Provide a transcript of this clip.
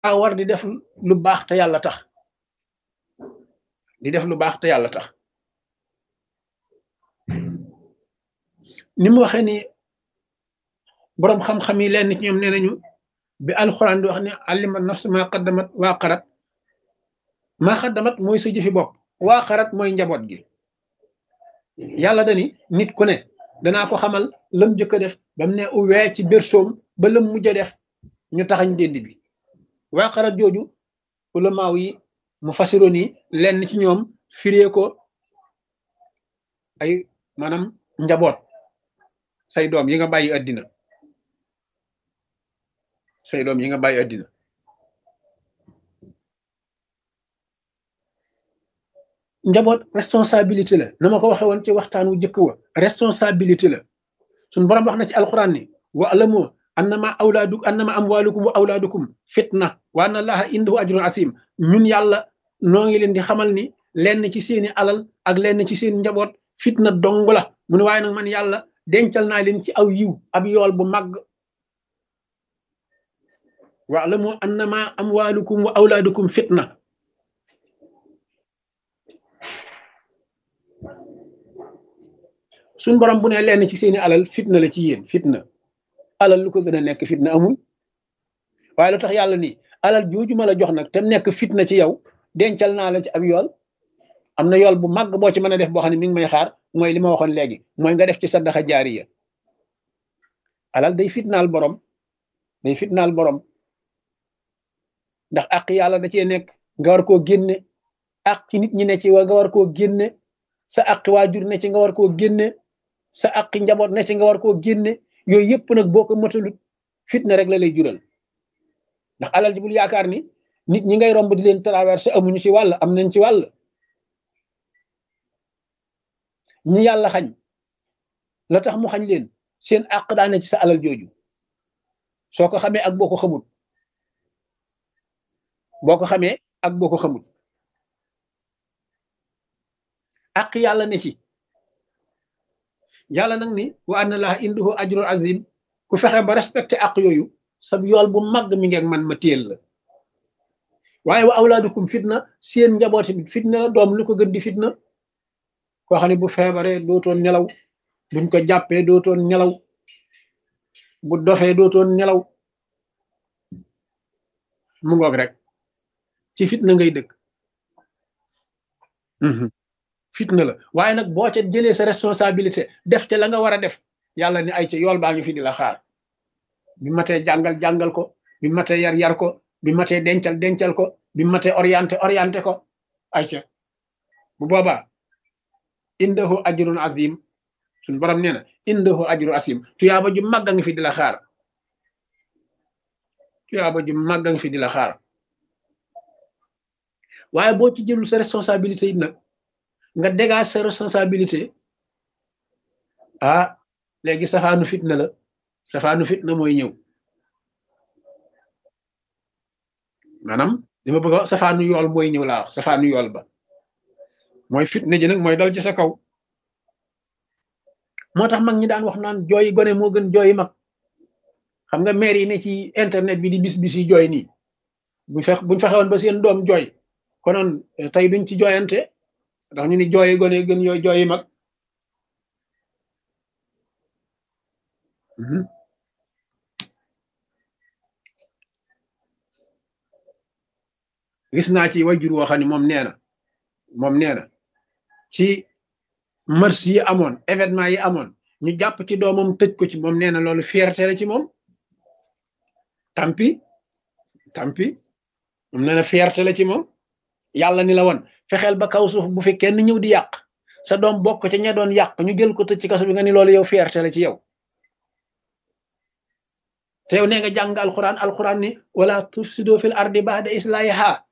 war di def lu baax te yàlla tax di def lu baax te yàlla tax ni mu waxee ni boroom xam-xam yi leen ci ñoom nee nañu bi alxuraan di wax ne allima nafs ma qaddamat waa xarat maa xaddamat mooy sa jëfi bopp waa xarat mooy njaboot gi yàlla dani nit ku ne danaa ko xamal lam jëkk a def ba mu ne uwee ci bersoom ba lam mujj a def ñu taxañ dénd bi waa xarat jooju ulamaaw yi mu fasiroon yi lenn ci ñoom firee ko ay maanaam njaboot say doom yi nga bàyyi àddina say doom yi nga bàyyi àddina njaboot responsabilité la na ma ko waxe woon ci waxtaan wu jëkk wa responsabilité la suñ boroom wax na ci alquran ni wa alamu annama amwalukum wa awlaadukum fitna wa anna allaha indahu ajrun asim ñun yàlla noo ngi leen di xamal ni lenn ci seeni alal ak lenn ci seen njaboot fitna dong la mu ne waaye nag man yàlla dencal naa leen ci aw yiw ab yool bu màgg wa alamu annama amwalukum wa awlaadukum fitna suñ borom bu ne lenn ci seeni alal fitna la ci yéen fitna alal lu ko gën a nekk fitna amul waaye lu tax yàlla ni alal jooju ma la jox nag te nekk fitna ci yow dencal naa la ci ab yool am na yool bu màgg boo ci mën a def boo xam ne mi ngi may xaar mooy li ma waxoon léegi mooy nga def ci saddaxa jaariya alal day fitnaal borom day fitnaal borom ndax àq yàlla da cee nekk nga war koo génne àq nit ñi ne ci nga war koo génne sa àq waajur ne ci nga war koo génne sa àq njaboot ne ci nga war koo génne yooyu yëpp nag boo ko matalut fitna rek la lay jural ndax alal ji bul yaakaar ni nit ñi ngay romb di leen traversé amuñu ci wàll am nañ ci wàll ñi yàlla xañ la tax mu xañ leen seen àq daane ci sa alal jooju soo ko xamee ak boo ko xamut boo ko xamee ak boo ko xamut àq yàlla ne ci yàlla nag ni wa anna laaha indahu ajrun azim ku fexe ba respecté àq yooyu sab yool bu màgg mi ngeeg man ma téel la waaye wa awlaadukum fitna seen njabooti bi fitna la doom lu ko gën di fitna koo xam ne bu feebaree dootoon nelaw buñ ko jàppee dootoon nelaw bu dofee dootoon nelaw mu ngoog rek ci fitna ngay dëkk fitna la waaye nag boo ca jëlee sa responsabilité def te la nga war a def yàlla ni ay ca yool baa ngi fi di la xaar bi matee jàngal ko bi matee yar ko bi matee dencal ko bi matee orienté ko ay ca bu boobaa indahu ajrun azim suñ borom nee na indahu ajrun azim tuyaaba ju màgg a ngi fi di la xaar tuyaaba ju màgg a ngi fi di la xaar waaye boo ci jëlul sa responsabilité yi nag nga dégage sa responsabilité ah léegi safaanu fitna la safaanu fitna mooy ñëw maanaam li ma bëgg a safaanu yool mooy ñëw laa wax safaanu yool ba mooy fitna ji nag mooy dal ci sa kaw moo tax mag ñi daan wax naan jooyi gone moo gën jooyi mag xam nga maire yi ne ci internet bi di bis yi jooy nii buñ fexewoon ba seen doom jooy konoon tey duñ ci jooyante ndax ñu ni jooyi gone gën yooyu jooyi mag gis naa ci wajur woo xam ne moom nee na ci mars yi amoon événement yi amoon ñu jàpp ci doomam tëj ko ci moom nee na loolu fierté la ci moom tampi moom nee na fierté la ci moom yàlla ni la woon fexeel ba kaw suuf bu fi kenn ñëw di yàq sa doom bokk ca ña doon yàq ñu jël ko tëj ci kaso bi nga ni loolu yow fierté la ci yow te yow nee nga jàng alquran ni wala tufsidu fil ardi ba'da islahiha